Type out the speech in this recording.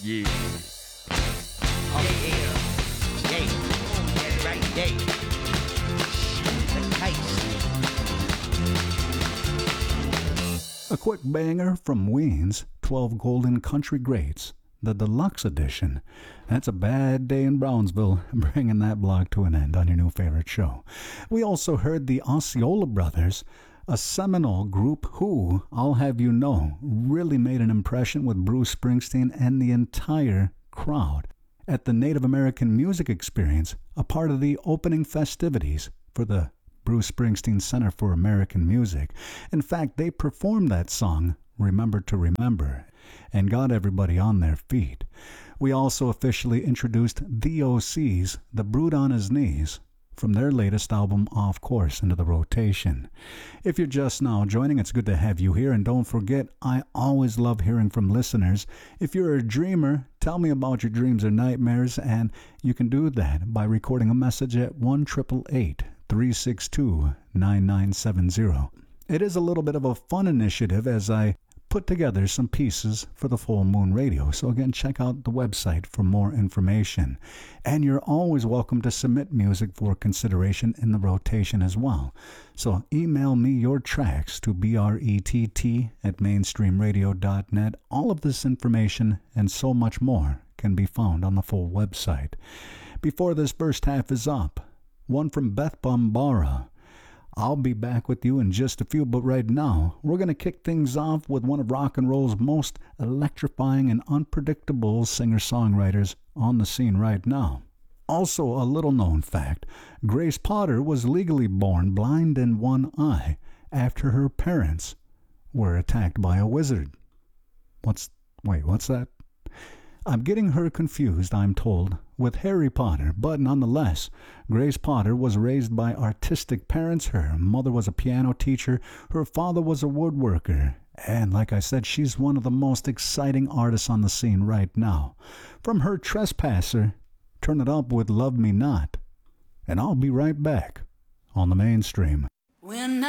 Yeah. Yeah. Yeah. That's right. Yeah. The case. A quick banger from Ween's 12 Golden Country Greats, the deluxe edition. That's a bad day in Brownsville, bringing that block to an end on your new favorite show. We also heard the Osceola Brothers, a seminal group who, I'll have you know, really made an impression with Bruce Springsteen and the entire crowd at the Native American Music Experience, a part of the opening festivities for the Bruce Springsteen Center for American Music. In fact, they performed that song, Remember to Remember, and got everybody on their feet. We also officially introduced the OC's The Brute on His Knees from their latest album, Off Course, into the rotation. If you're just now joining, it's good to have you here, and don't forget, I always love hearing from listeners. If you're a dreamer, tell me about your dreams or nightmares, and you can do that by recording a message at 1-888-362-9970. It is a little bit of a fun initiative as I put together some pieces for the Full Moon Radio. So again, check out the website for more information. And you're always welcome to submit music for consideration in the rotation as well. So email me your tracks to brett@mainstreamradio.net. All of this information and so much more can be found on the full website. Before this first half is up, one from Beth Bombara. I'll be back with you in just a few, but right now, we're going to kick things off with one of rock and roll's most electrifying and unpredictable singer-songwriters on the scene right now. Also, a little-known fact, Grace Potter was legally born blind in one eye after her parents were attacked by a wizard. What's that? I'm getting her confused, I'm told, with Harry Potter, but nonetheless, Grace Potter was raised by artistic parents. Her mother was a piano teacher, her father was a woodworker, and like I said, she's one of the most exciting artists on the scene right now. From her Trespasser, turn it up with Love Me Not, and I'll be right back on the Mainstream. When